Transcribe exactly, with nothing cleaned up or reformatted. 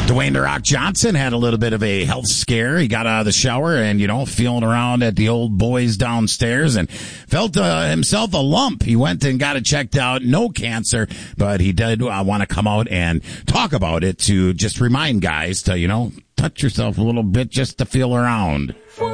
Dwayne The Rock Johnson had a little bit of a health scare. He got out of the shower and, you know, feeling around at the old boys downstairs and felt uh, himself a lump. He went and got it checked out. No cancer, but he did uh, want to come out and talk about it to just remind guys to, you know, touch yourself a little bit just to feel around. Fue